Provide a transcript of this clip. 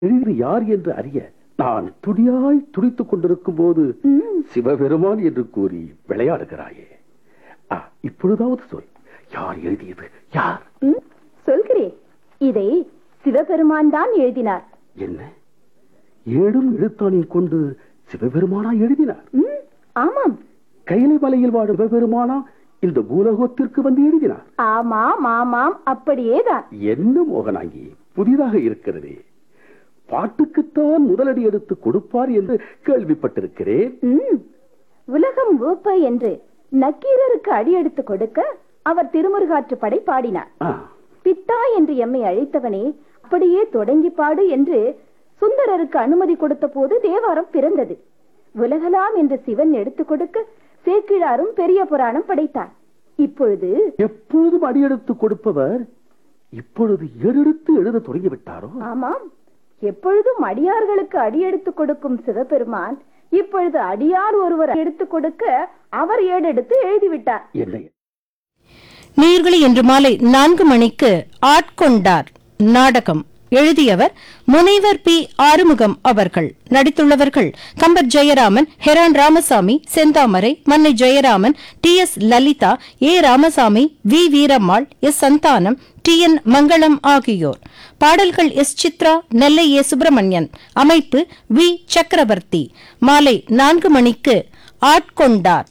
எழுதி யார் என்று அறிய நான் துடியாய் துடித்துக் கொண்டிருக்கும் போது சிவபெருமான் என்று கூறி விளையாடுகிறாயே. இப்பொழுதாவது சொல், யார் எழுதியது? யார்? சொல்கிறேன். இதை சிவபெருமான் தான் எழுதினார். என்ன, ஏடும் எழுத்தாணின் கொண்டு சிவபெருமானா எழுதினார்? ஆமாம். கைலை மலையில் வாடும் சிவபெருமானா இந்த பூலோகத்திற்கு வந்து எழுதினார்? ஆமாம் ஆமாம், அப்படியேதான். என்ன மோகனாங்கி, புதிதாக இருக்கிறதே. பாட்டுக்குத்தான் முதலடி எடுத்து கொடுப்பார் என்று கேள்விப்பட்டிருக்கிறேன். உலகம் ஊப்ப என்று நக்கீரருக்கு அடியெடுத்து கொடுக்க அவர் திருமுருகாற்றுப்படை பாடினார். பித்தா என்று எம்மை அழைத்தவனே அப்படியே தொடங்கி பாடு என்று சுந்தரருக்கு அனுமதி கொடுத்த போது தேவாரம் பிறந்தது. உலகலாம் என்று சிவன் எடுத்துக் கொடுக்க சேக்கிழாரும் பெரிய புராணம் படைத்தார். இப்பொழுது எப்பொழுதும் அடியெடுத்து கொடுப்பவர் இப்பொழுது ஏறெடுத்து எழுத தொடங்கிவிட்டாரோ? ஆமாம், எப்பொழுதும் அடியார்களுக்கு அடியெடுத்து கொடுக்கும் சிவபெருமான் இப்பொழுது அடியார் ஒருவர் எடுத்துக் கொடுக்க அவர் ஏடெடுத்து எழுதிவிட்டார். நேயர்களே, இன்று மாலை 4 மணிக்கு ஆட்கொண்டார் நாடகம் எழுதியவர் முனைவர் பி. ஆறுமுகம் அவர்கள். நடித்துள்ளவர்கள் Kambar Jayaraman, Heron Ramasamy, Senthamarai, Mannai Jayaraman, D. S. Lalitha, A. Ramasamy, we. Veerammal, S. Santhanam, D. என். மங்களம் ஆகியோர். பாடல்கள் எஸ். சித்ரா, நெல்லை ஏ. சுப்பிரமணியன். அமைப்பு வி. சக்கரவர்த்தி. மாலை 4 மணிக்கு ஆட்கொண்டார்.